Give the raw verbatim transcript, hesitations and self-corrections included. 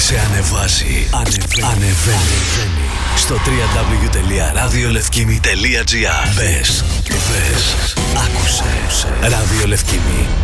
Σε ανεβάζει, ανεβαίνει, ανεβαίνει. Στο double-u double-u double-u τελεία ραδιολευκήμι τελεία τζι άρ. Μπες, μπες, άκουσε. Ραδιολευκήμι.